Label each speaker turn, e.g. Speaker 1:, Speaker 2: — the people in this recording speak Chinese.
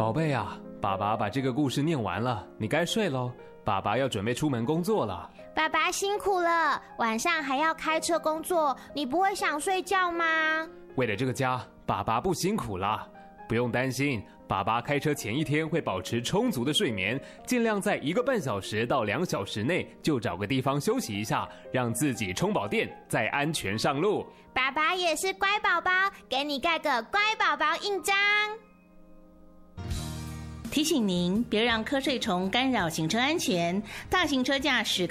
Speaker 1: 宝贝啊，爸爸把这个故事念完了，你该睡咯，爸爸要准备出门工作了。
Speaker 2: 爸爸辛苦了，晚上还要开车工作，你不会想睡觉吗？
Speaker 1: 为了这个家，爸爸不辛苦啦，不用担心，爸爸开车前一天会保持充足的睡眠，尽量在1个半小时到2小时内就找个地方休息一下，让自己充饱电，再安全上路。
Speaker 2: 爸爸也是乖宝宝，给你盖个乖宝宝印章。
Speaker 3: 提醒您，别让瞌睡虫干扰行车安全。大型车驾驶